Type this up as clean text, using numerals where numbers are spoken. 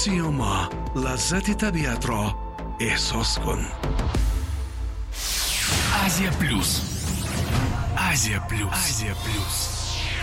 سیوما، لذت طبیعت را احساس کن. آسیا پلوس. آسیا پلوس. آسیا پلوس.